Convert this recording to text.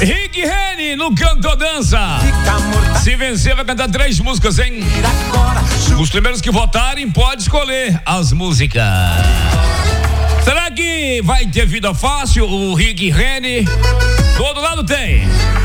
Rick Rennie no Canto Dança. Se vencer, vai cantar 3 músicas, hein? Os primeiros que votarem podem escolher as músicas. Será que vai ter vida fácil o Rick Rennie? Do outro lado tem